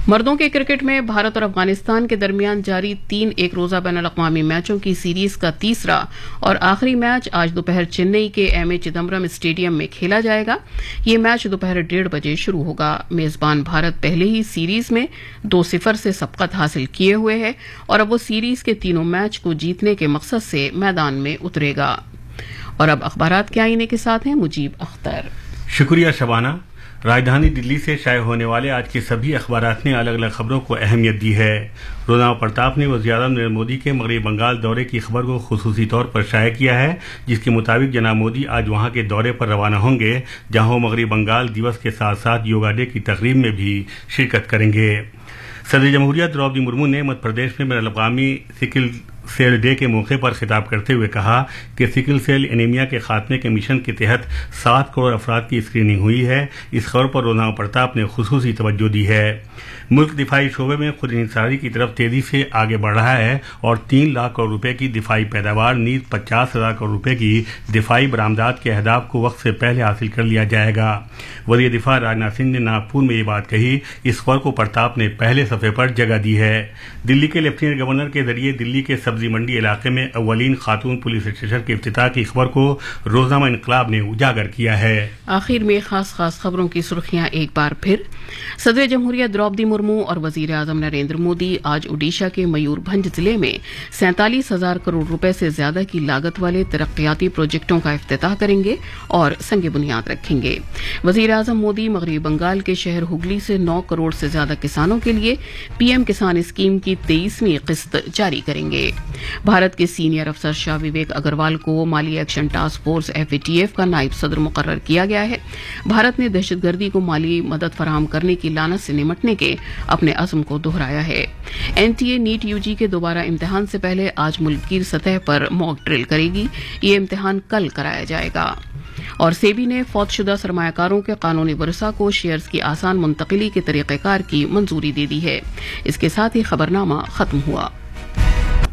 مردوں کے کرکٹ میں بھارت اور افغانستان کے درمیان جاری 3 ایک روزہ بین الاقوامی میچوں کی سیریز کا تیسرا اور آخری میچ آج دوپہر چنئی کے ایم اے چدمبرم اسٹیڈیم میں کھیلا جائے گا۔ یہ میچ دوپہر 1:30 بجے شروع ہوگا۔ میزبان بھارت پہلے ہی سیریز میں 2-0 سے سبقت حاصل کیے ہوئے ہے اور اب وہ سیریز کے تینوں میچ کو جیتنے کے مقصد سے میدان میں اترے گا۔ اور اب اخبارات کے آئینے کے ساتھ ہیں مجیب اختر۔ شکریہ شبانہ۔ راجدھانی دلی سے شائع ہونے والے آج کے سبھی اخبارات نے الگ الگ خبروں کو اہمیت دی ہے۔ روزنامہ پرتاپ نے وزیر اعظم نریندر مودی کے مغربی بنگال دورے کی خبر کو خصوصی طور پر شائع کیا ہے، جس کے مطابق جناب مودی آج وہاں کے دورے پر روانہ ہوں گے، جہاں وہ مغربی بنگال دیوس کے ساتھ ساتھ یوگا ڈے کی تقریب میں بھی شرکت کریں گے۔ صدر جمہوریہ دروپدی مرمو نے مدھیہ پردیش میں بین الاقوامی سکل سیل ڈے کے موقع پر خطاب کرتے ہوئے کہا کہ سکل سیل انیمیا کے خاتمے کے مشن کے تحت 7 کروڑ افراد کی اسکریننگ ہوئی ہے۔ اس خبر پر روزنامہ پرتاپ نے خصوصی توجہ دی ہے۔ ملک دفاعی شعبے میں خود انحصاری کی طرف تیزی سے آگے بڑھ رہا ہے اور 3 لاکھ کروڑ روپے کی دفاعی پیداوار نیز 50,000 کروڑ روپے کی دفاعی برآمدات کے اہداف کو وقت سے پہلے حاصل کر لیا جائے گا۔ وزیر دفاع راجناتھ سنگھ نے ناگپور میں یہ بات کہی۔ اس خبر کو پرتاپ نے پہلے صفحے پر جگہ دی ہے۔ دلی کے لیفٹیننٹ گورنر کے ذریعے دلی کے سبزی منڈی علاقے میں اولین خاتون پولیس اسٹیشن کے افتتاح کی خبر کو روزنامہ انقلاب نے اجاگر کیا ہے۔ آخر میں خاص خبروں کی سرخیاں ایک بار پھر۔ صدر جمہوریہ دروپدی مرمو اور وزیر اعظم نریندر مودی آج اوڈیشہ کے میور بھنج ضلع میں 47,000 کروڑ روپے سے زیادہ کی لاگت والے ترقیاتی پروجیکٹوں کا افتتاح کریں گے اور سنگ بنیاد رکھیں گے۔ وزیر اعظم مودی مغربی بنگال کے شہر ہگلی سے 9 کروڑ سے زیادہ کسانوں کے لیے پی ایم کسان اسکیم کی 23ویں قسط جاری کریں گے۔ بھارت کے سینئر افسر شاہ وویک اگروال کو مالی ایکشن ٹاسک فورس FATF کا نائب صدر مقرر کیا گیا ہے۔ بھارت نے دہشت گردی کو مالی مدد فراہم کرنے کی لعنت سے نمٹنے کے اپنے عزم کو دہرایا ہے۔ NTA نیٹ UG کے دوبارہ امتحان سے پہلے آج ملک کی سطح پر موک ڈرل کرے گی۔ یہ امتحان کل کرایا جائے گا۔ اور سیبی نے فوت شدہ سرمایہ کاروں کے قانونی ورثاء کو شیئرز کی آسان منتقلی کے طریقہ کار کی منظوری دے دی ہے۔ اس کے ساتھ ہی خبرنامہ ختم ہوا۔